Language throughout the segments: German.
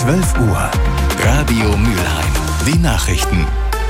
12 Uhr. Radio Mülheim. Die Nachrichten.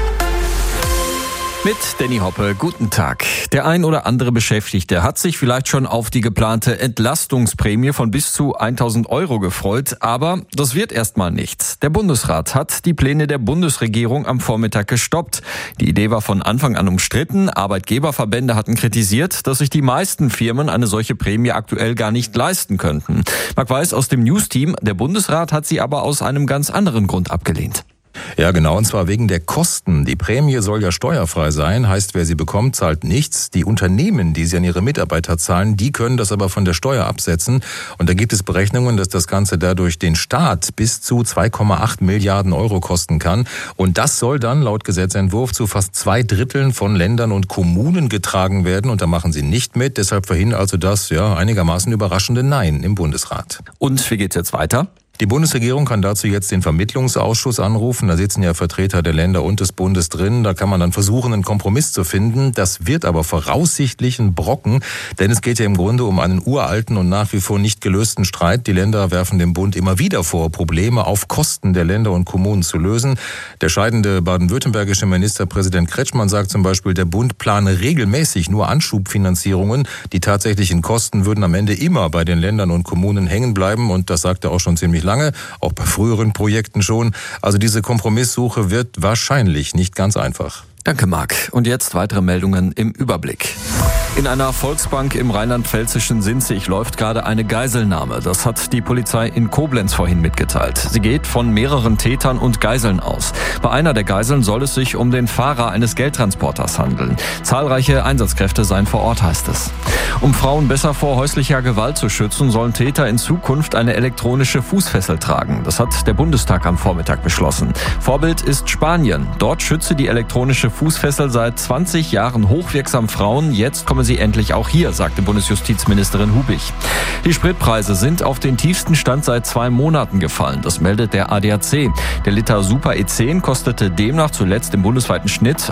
Mit Danny Hoppe, guten Tag. Der ein oder andere Beschäftigte hat sich vielleicht schon auf die geplante Entlastungsprämie von bis zu 1.000 € gefreut, aber das wird erstmal nichts. Der Bundesrat hat die Pläne der Bundesregierung am Vormittag gestoppt. Die Idee war von Anfang an umstritten. Arbeitgeberverbände hatten kritisiert, dass sich die meisten Firmen eine solche Prämie aktuell gar nicht leisten könnten. Marc Weiß aus dem News-Team, der Bundesrat hat sie aber aus einem ganz anderen Grund abgelehnt. Ja, genau, und zwar wegen der Kosten. Die Prämie soll ja steuerfrei sein, heißt, wer sie bekommt, zahlt nichts. Die Unternehmen, die sie an ihre Mitarbeiter zahlen, die können das aber von der Steuer absetzen. Und da gibt es Berechnungen, dass das Ganze dadurch den Staat bis zu 2,8 Milliarden € kosten kann. Und das soll dann laut Gesetzentwurf zu fast 2/3 von Ländern und Kommunen getragen werden. Und da machen sie nicht mit. Deshalb verhindert also das einigermaßen überraschende Nein im Bundesrat. Und wie geht's jetzt weiter? Die Bundesregierung kann dazu jetzt den Vermittlungsausschuss anrufen. Da sitzen ja Vertreter der Länder und des Bundes drin. Da kann man dann versuchen, einen Kompromiss zu finden. Das wird aber voraussichtlich ein Brocken, denn es geht ja im Grunde um einen uralten und nach wie vor nicht gelösten Streit. Die Länder werfen dem Bund immer wieder vor, Probleme auf Kosten der Länder und Kommunen zu lösen. Der scheidende baden-württembergische Ministerpräsident Kretschmann sagt zum Beispiel, der Bund plane regelmäßig nur Anschubfinanzierungen. Die tatsächlichen Kosten würden am Ende immer bei den Ländern und Kommunen hängen bleiben. Und das sagt er auch schon ziemlich lange, auch bei früheren Projekten schon. Also diese Kompromisssuche wird wahrscheinlich nicht ganz einfach. Danke, Marc. Und jetzt weitere Meldungen im Überblick. In einer Volksbank im rheinland-pfälzischen Sinzig läuft gerade eine Geiselnahme. Das hat die Polizei in Koblenz vorhin mitgeteilt. Sie geht von mehreren Tätern und Geiseln aus. Bei einer der Geiseln soll es sich um den Fahrer eines Geldtransporters handeln. Zahlreiche Einsatzkräfte seien vor Ort, heißt es. Um Frauen besser vor häuslicher Gewalt zu schützen, sollen Täter in Zukunft eine elektronische Fußfessel tragen. Das hat der Bundestag am Vormittag beschlossen. Vorbild ist Spanien. Dort schütze die elektronische Fußfessel seit 20 Jahren hochwirksam Frauen. Jetzt komme sie endlich auch hier, sagte Bundesjustizministerin Hubich. Die Spritpreise sind auf den tiefsten Stand seit 2 Monaten gefallen. Das meldet der ADAC. Der Liter Super E10 kostete demnach zuletzt im bundesweiten Schnitt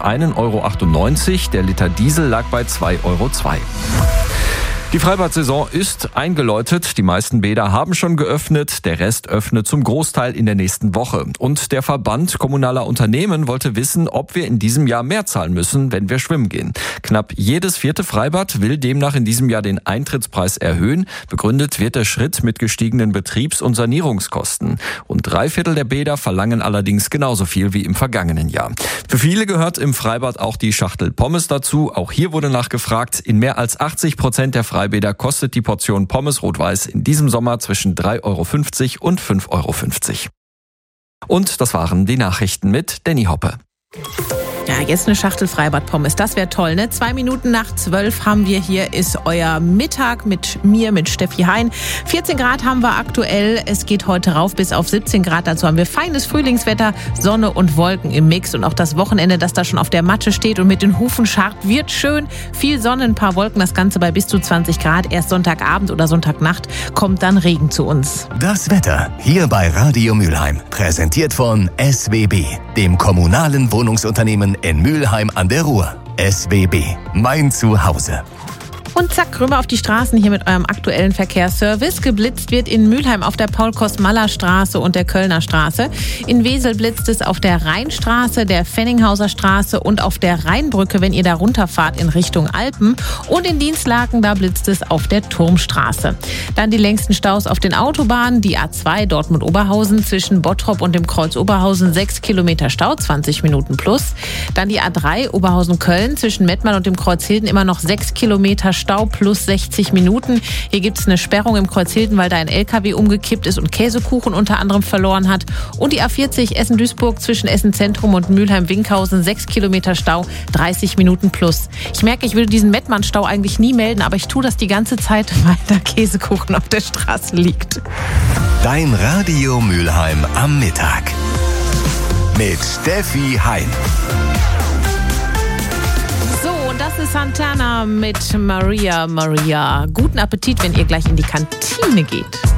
1,98 €. Der Liter Diesel lag bei 2,02 €. Die Freibad-Saison ist eingeläutet. Die meisten Bäder haben schon geöffnet. Der Rest öffnet zum Großteil in der nächsten Woche. Und der Verband kommunaler Unternehmen wollte wissen, ob wir in diesem Jahr mehr zahlen müssen, wenn wir schwimmen gehen. Knapp jedes 4. Freibad will demnach in diesem Jahr den Eintrittspreis erhöhen. Begründet wird der Schritt mit gestiegenen Betriebs- und Sanierungskosten. Und 3/4 der Bäder verlangen allerdings genauso viel wie im vergangenen Jahr. Für viele gehört im Freibad auch die Schachtel Pommes dazu. Auch hier wurde nachgefragt. In mehr als 80% der Freibäder kostet die Portion Pommes Rot-Weiß in diesem Sommer zwischen 3,50 € und 5,50 €. Und das waren die Nachrichten mit Danny Hoppe. Ja, jetzt eine Schachtel Freibad-Pommes, das wäre toll, ne? 2 Minuten nach 12 haben wir hier, ist euer Mittag mit mir, mit Steffi Hein. 14 Grad haben wir aktuell, es geht heute rauf bis auf 17 Grad, dazu haben wir feines Frühlingswetter, Sonne und Wolken im Mix und auch das Wochenende, das da schon auf der Matte steht und mit den Hufen scharrt, wird schön. Viel Sonne, ein paar Wolken, das Ganze bei bis zu 20 Grad. Erst Sonntagabend oder Sonntagnacht kommt dann Regen zu uns. Das Wetter hier bei Radio Mülheim, präsentiert von SWB, dem kommunalen Wohnungsunternehmen in Mülheim an der Ruhr. SWB, mein Zuhause. Und zack, rüber auf die Straßen hier mit eurem aktuellen Verkehrsservice. Geblitzt wird in Mülheim auf der Paul-Kostmaller-Straße und der Kölner Straße. In Wesel blitzt es auf der Rheinstraße, der Fenninghauser Straße und auf der Rheinbrücke, wenn ihr da runterfahrt in Richtung Alpen. Und in Dienstlaken, da blitzt es auf der Turmstraße. Dann die längsten Staus auf den Autobahnen. Die A2 Dortmund-Oberhausen zwischen Bottrop und dem Kreuz Oberhausen 6 Kilometer Stau, 20 Minuten plus. Dann die A3 Oberhausen-Köln zwischen Mettmann und dem Kreuz Hilden immer noch 6 Kilometer Stau plus 60 Minuten. Hier gibt es eine Sperrung im Kreuz Hilden, weil da ein LKW umgekippt ist und Käsekuchen unter anderem verloren hat. Und die A40 Essen-Duisburg zwischen Essen-Zentrum und Mülheim-Winkhausen 6 Kilometer Stau, 30 Minuten plus. Ich merke, ich würde diesen Mettmann-Stau eigentlich nie melden, aber ich tue das die ganze Zeit, weil da Käsekuchen auf der Straße liegt. Dein Radio Mülheim am Mittag mit Steffi Hein. Das ist Santana mit Maria. Guten Appetit, wenn ihr gleich in die Kantine geht.